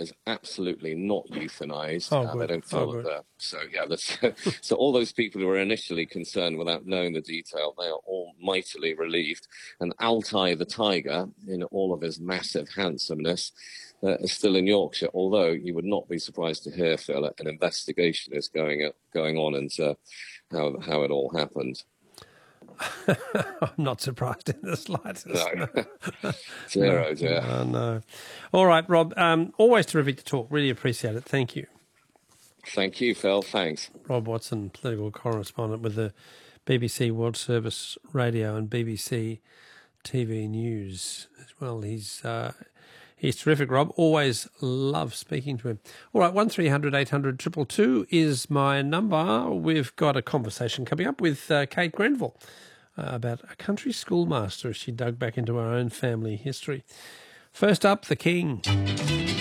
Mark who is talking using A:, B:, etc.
A: is absolutely not euthanized.
B: Oh,
A: They
B: good.
A: don't
B: Oh,
A: feel
B: good.
A: that. So yeah, so all those people who were initially concerned without knowing the detail, they are all mightily relieved. And Altai the tiger, in all of his massive handsomeness, is still in Yorkshire. Although you would not be surprised to hear, Phil, an investigation is going on into how it all happened.
B: I'm not surprised in the slightest.
A: No,
B: No.
A: zero, dear.
B: No. All right, Rob. Always terrific to talk. Really appreciate it. Thank you.
A: Thank you, Phil. Thanks.
B: Rob Watson, political correspondent with the BBC World Service Radio and BBC TV News as well. He's terrific, Rob. Always love speaking to him. All right, 1300 800 222 is my number. We've got a conversation coming up with Kate Grenville about a country schoolmaster as she dug back into her own family history. First up, The King.